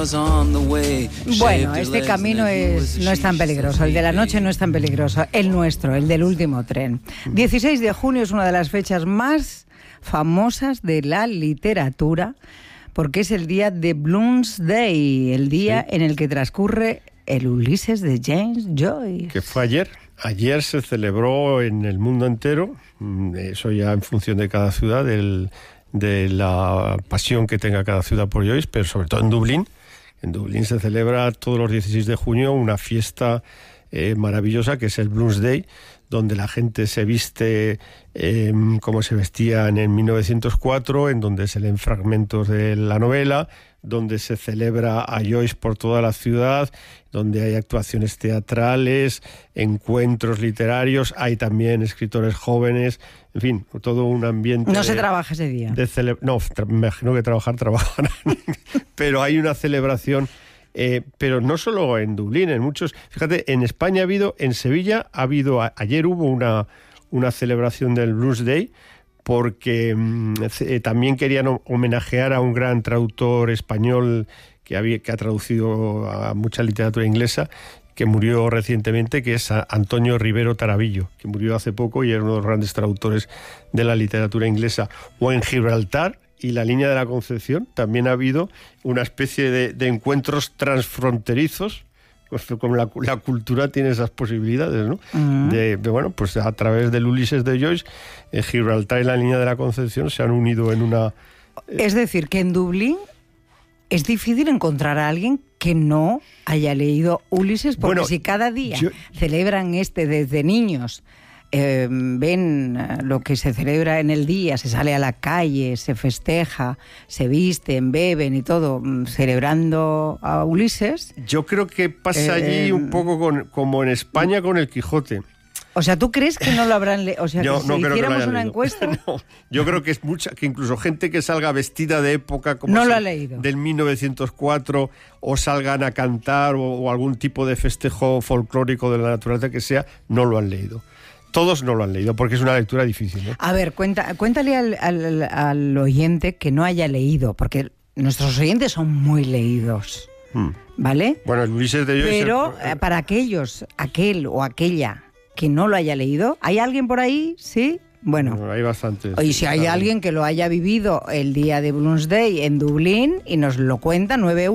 Bueno, este camino no es tan peligroso, el de la noche no es tan peligroso, el nuestro, el del último tren. 16 de junio es una de las fechas más famosas de la literatura, porque es el día de Bloomsday, el día en el que transcurre el Ulises de James Joyce. Que fue ayer. Ayer se celebró en el mundo entero, eso ya en función de cada ciudad, de la pasión que tenga cada ciudad por Joyce, pero sobre todo en Dublín. En Dublín se celebra todos los 16 de junio una fiesta maravillosa que es el Bloomsday, donde la gente se viste como se vestían en 1904, en donde se leen fragmentos de la novela, donde se celebra a Joyce por toda la ciudad, donde hay actuaciones teatrales, encuentros literarios, hay también escritores jóvenes, en fin, todo un ambiente... No se trabaja ese día. No, me imagino que trabajarán, pero hay una celebración, pero no solo en Dublín, en muchos... Fíjate, en España en Sevilla ayer hubo una celebración del Bloomsday, porque también querían homenajear a un gran traductor español que ha traducido a mucha literatura inglesa, que murió recientemente, que es Antonio Rivero Tarabillo, que murió hace poco y era uno de los grandes traductores de la literatura inglesa. O en Gibraltar y la Línea de la Concepción también ha habido una especie de encuentros transfronterizos. Pues como la cultura tiene esas posibilidades, ¿no? Bueno, pues a través del Ulises de Joyce, Gibraltar y la Línea de la Concepción se han unido en una... Es decir, que en Dublín es difícil encontrar a alguien que no haya leído Ulises, porque si cada día celebran desde niños, ven lo que se celebra en el día, se sale a la calle, se festeja, se visten, beben y todo, celebrando a Ulises. Yo creo que pasa allí un poco como en España con el Quijote. O sea, ¿tú crees que no lo habrán leído? O sea, yo, que si hiciéramos una encuesta... No, yo creo que es que incluso gente que salga vestida de época como no lo ha leído. Del 1904, o salgan a cantar o algún tipo de festejo folclórico de la naturaleza que sea, no lo han leído. Todos no lo han leído, porque es una lectura difícil, ¿no? A ver, cuéntale al oyente que no haya leído, porque nuestros oyentes son muy leídos, ¿vale? Bueno, el Ulises de Joyce... Pero para aquel o aquella que no lo haya leído, ¿hay alguien por ahí? ¿Sí? Bueno, hay bastantes. Y si hay alguien que lo haya vivido el día de Bloomsday en Dublín y nos lo cuenta,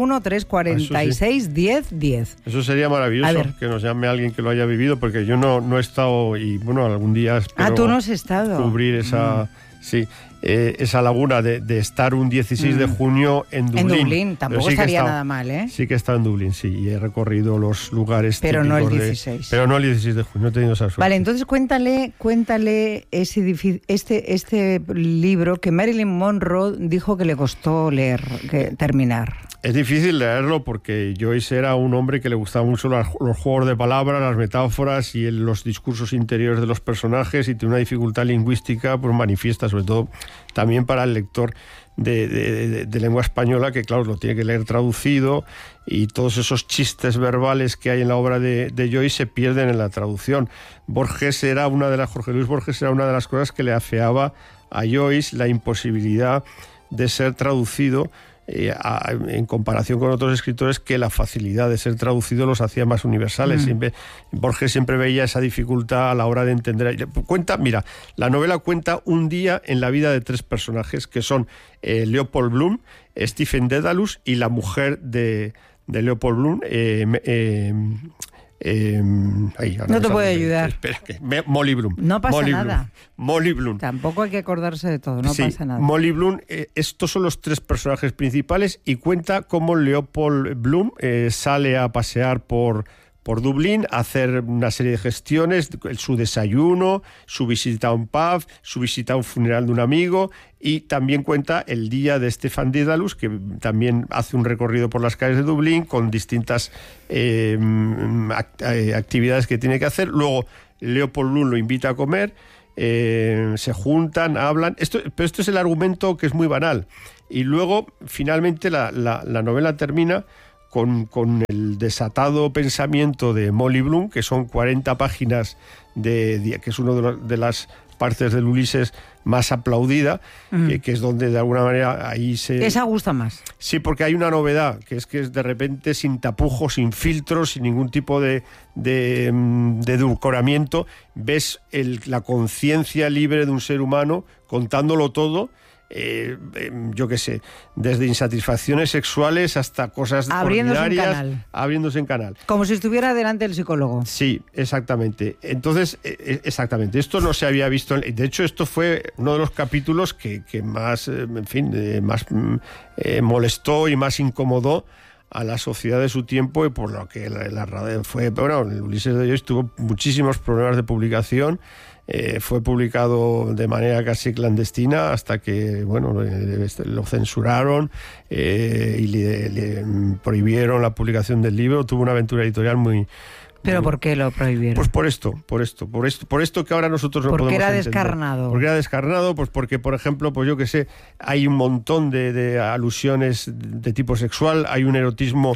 913461010. Eso sería maravilloso, que nos llame alguien que lo haya vivido, porque yo no he estado y bueno, algún día espero tú no has estado. Cubrir esa... Sí, esa laguna de estar un 16 de junio en Dublín. En Dublín, tampoco estaría nada mal, ¿eh? Sí que he estado en Dublín, sí, y he recorrido los lugares pero típicos. No el 16. Pero no el 16 de junio, no he tenido esa suerte. Vale, entonces cuéntale este libro que Marilyn Monroe dijo que le costó terminar. Es difícil leerlo porque Joyce era un hombre que le gustaban mucho los juegos de palabras, las metáforas y los discursos interiores de los personajes, y tiene una dificultad lingüística pues manifiesta, sobre todo también para el lector de lengua española, que claro, lo tiene que leer traducido, y todos esos chistes verbales que hay en la obra de Joyce se pierden en la traducción. Jorge Luis Borges era una de las cosas que le afeaba a Joyce, la imposibilidad de ser traducido, en comparación con otros escritores, que la facilidad de ser traducido los hacía más universales. Borges siempre veía esa dificultad a la hora de entender. La novela cuenta un día en la vida de 3 personajes, que son Leopold Bloom, Stephen Dedalus y la mujer de Leopold Bloom, no te puedo ayudar. Espera, Molly Bloom. No pasa nada. Molly Bloom. Tampoco hay que acordarse de todo, pasa nada. Molly Bloom, estos son los 3 personajes principales, y cuenta cómo Leopold Bloom sale a pasear por Dublín, a hacer una serie de gestiones, su desayuno, su visita a un pub, su visita a un funeral de un amigo, y también cuenta el día de Stephen Dedalus, que también hace un recorrido por las calles de Dublín con distintas actividades que tiene que hacer. Luego Leopold Bloom lo invita a comer, se juntan, hablan. Pero esto es el argumento, que es muy banal. Y luego, finalmente, la novela termina con el desatado pensamiento de Molly Bloom, que son 40 páginas que es una de las partes del Ulises más aplaudida, que es donde de alguna manera ahí se... Esa gusta más. Sí, porque hay una novedad, que es de repente sin tapujos, sin filtros, sin ningún tipo de edulcoramiento, ves la conciencia libre de un ser humano contándolo todo. Yo qué sé, desde insatisfacciones sexuales hasta cosas ordinarias, abriéndose en canal. Como si estuviera delante del psicólogo. Sí, exactamente. Entonces, exactamente, esto no se había visto. De hecho, esto fue uno de los capítulos que más, en fin, más molestó y más incomodó a la sociedad de su tiempo, y por lo que la radio fue... Bueno, el Ulises de Joyce tuvo muchísimos problemas de publicación. Fue publicado de manera casi clandestina hasta que, bueno, lo censuraron y le prohibieron la publicación del libro. Tuvo una aventura editorial muy... ¿Pero por qué lo prohibieron? Pues por esto que ahora nosotros no podemos entender. Porque era descarnado. Porque era descarnado, pues porque, por ejemplo, pues yo que sé, hay un montón de alusiones de tipo sexual, hay un erotismo...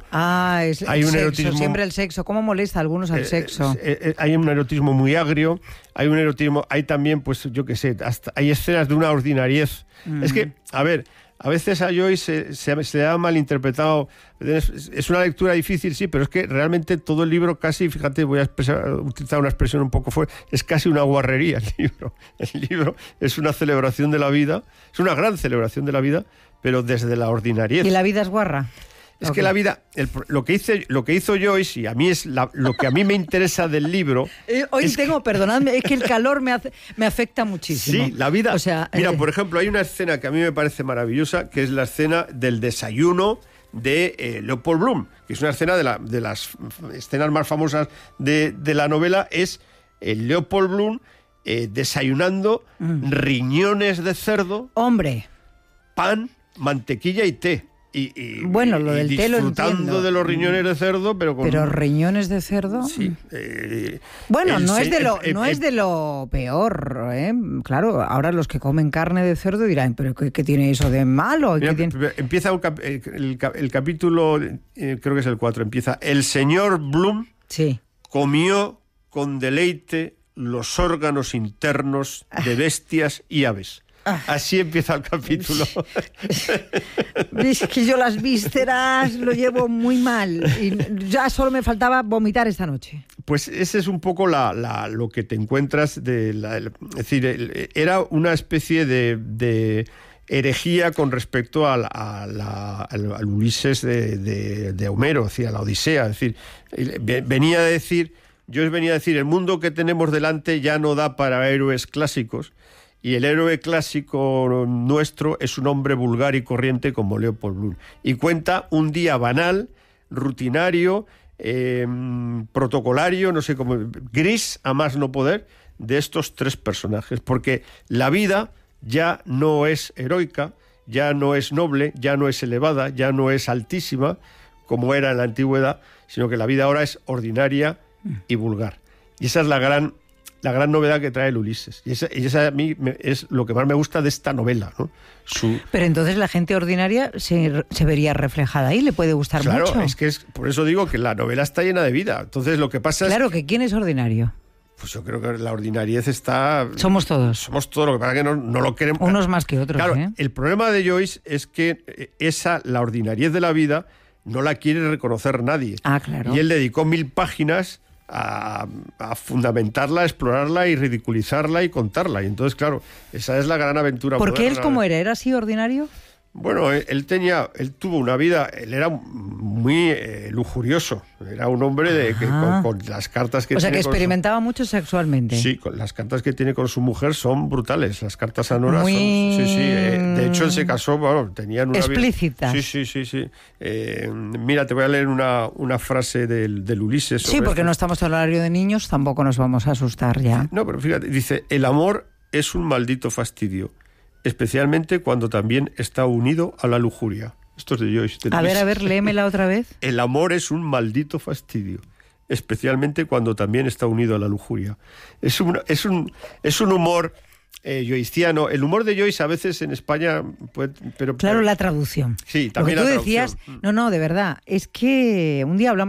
Sexo, siempre el sexo. ¿Cómo molesta a algunos al sexo? Hay un erotismo muy agrio, hay también, pues yo que sé, hasta hay escenas de una ordinariez. Es que, a ver... A veces a Joyce se le ha malinterpretado. Es una lectura difícil, sí, pero es que realmente todo el libro casi, fíjate, voy a utilizar una expresión un poco fuerte, es casi una guarrería el libro. El libro es una celebración de la vida, es una gran celebración de la vida, pero desde la ordinariez. ¿Y la vida es guarra? Es que la vida, lo que hizo Joyce, y a mí es lo que a mí me interesa del libro... perdonadme, es que el calor me afecta muchísimo. Sí, la vida... Mira, por ejemplo, hay una escena que a mí me parece maravillosa, que es la escena del desayuno de Leopold Bloom, que es una escena de las escenas más famosas de la novela, es Leopold Bloom desayunando riñones de cerdo, pan, mantequilla y té. Bueno, lo del té lo entiendo. Disfrutando de los riñones de cerdo, pero riñones de cerdo. Sí. Bueno, no es de lo peor, ¿eh? Claro, ahora los que comen carne de cerdo dirán, pero ¿qué tiene eso de malo? Mira, empieza el capítulo, creo que es el 4. Empieza: el señor Bloom comió con deleite los órganos internos de bestias y aves. Así empieza el capítulo. Es que yo las vísceras lo llevo muy mal y ya solo me faltaba vomitar esta noche. Pues ese es un poco lo que te encuentras es decir, era una especie de herejía con respecto al Ulises de Homero, es decir, a la Odisea. Es decir, venía a decir, el mundo que tenemos delante ya no da para héroes clásicos. Y el héroe clásico nuestro es un hombre vulgar y corriente como Leopold Bloom. Y cuenta un día banal, rutinario, protocolario, no sé cómo, gris a más no poder, de estos tres personajes. Porque la vida ya no es heroica, ya no es noble, ya no es elevada, ya no es altísima, como era en la antigüedad, sino que la vida ahora es ordinaria y vulgar. Y esa es la gran novedad que trae el Ulises. Y esa a mí es lo que más me gusta de esta novela, ¿no? Pero entonces la gente ordinaria se vería reflejada ahí, le puede gustar mucho. Claro, es que por eso digo que la novela está llena de vida. Entonces lo que pasa Claro, que ¿quién es ordinario? Pues yo creo que la ordinariez está... Somos todos. Somos todos, lo que pasa es que no lo queremos... Unos más que otros, Claro, el problema de Joyce es que la ordinariez de la vida no la quiere reconocer nadie. Claro. Y él dedicó 1000 páginas a fundamentarla, a explorarla y ridiculizarla y contarla. Y entonces, claro, esa es la gran aventura. ¿Por qué él cómo era? ¿Era así ordinario? Bueno, él tuvo una vida, él era muy lujurioso, era un hombre con las cartas que tiene. O sea, que experimentaba mucho sexualmente. Sí, con las cartas que tiene con su mujer son brutales, las cartas anoras son... Sí, de hecho él se casó, bueno, tenían una explícitas. Sí. Mira, te voy a leer una frase del Ulises. Sí, porque no estamos en horario de niños, tampoco nos vamos a asustar ya. No, pero fíjate, dice: el amor es un maldito fastidio, especialmente cuando también está unido a la lujuria. Esto es de Joyce. A ver, léemela otra vez. El amor es un maldito fastidio, especialmente cuando también está unido a la lujuria. Es un humor joyciano. El humor de Joyce a veces en España... Claro, la traducción. Sí, también lo que tú la decías, traducción. no, de verdad, es que un día hablamos